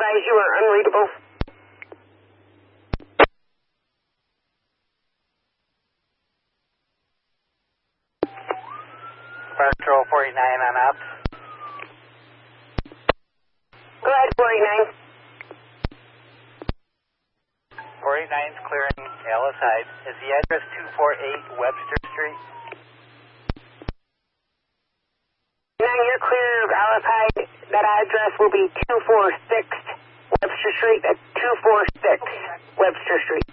advise you are unreadable. Fire Patrol 49 on ops. Go ahead, 49. 49's clearing Alice Hyde. Is the address 248 Webster Street? Now you're clear of Alice Hyde. That address will be 246 Webster Street. That's 246 Webster Street.